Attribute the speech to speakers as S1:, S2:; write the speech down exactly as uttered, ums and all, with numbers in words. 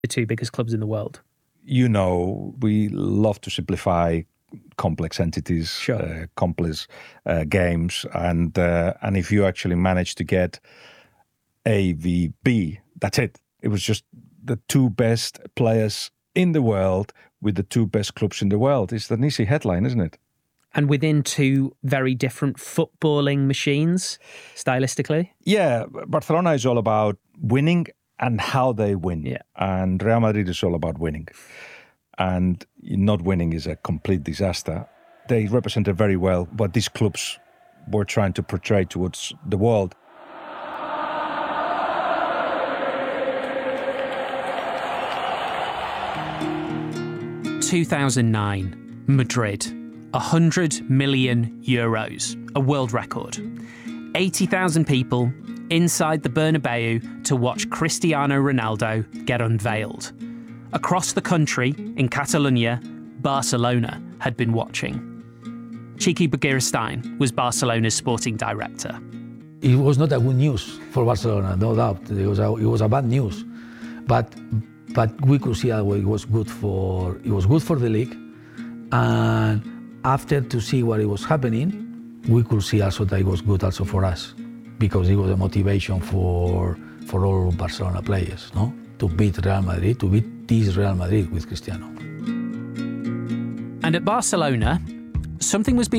S1: the two biggest clubs in the world?
S2: You know, we love to simplify complex entities,
S1: sure.
S2: uh, complex uh, games, and uh, and if you actually manage to get A v B, that's it. It was just the two best players in the world with the two best clubs in the world. It's an easy headline, isn't it?
S1: And within two very different footballing machines, stylistically?
S2: Yeah, Barcelona is all about winning and how they win.
S1: Yeah.
S2: And Real Madrid is all about winning. And not winning is a complete disaster. They represented very well what these clubs were trying to portray towards the world.
S1: two thousand nine, Madrid. one hundred million euros, a world record. eighty thousand people inside the Bernabeu to watch Cristiano Ronaldo get unveiled. Across the country, in Catalonia, Barcelona had been watching. Txiki Begiristain was Barcelona's sporting director.
S3: It was not a good news for Barcelona, no doubt. It was a, it was a bad news, but but we could see that it was good for it was good for the league, and after to see what it was happening, we could see also that it was good also for us, because it was a motivation for for all Barcelona players, no, to beat Real Madrid, to beat this Real Madrid with Cristiano.
S1: And at Barcelona, something was being